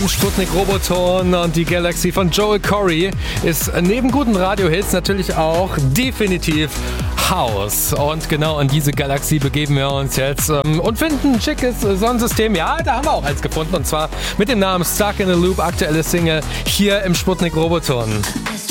im Sputnik Roboton und die Galaxy von Joel Corry ist neben guten Radiohits natürlich auch definitiv House. Und genau in diese Galaxie begeben wir uns jetzt und finden ein schickes Sonnensystem. Ja, da haben wir auch eins gefunden und zwar mit dem Namen Stuck in a Loop, aktuelle Single hier im Sputnik Roboton.